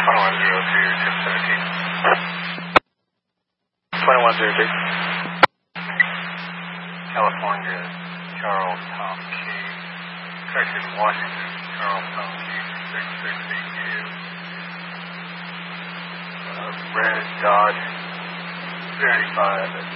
2102, California, Charles Tom Key. Texas, Washington, Charles Tom Key, 660U. Red Dodge 35.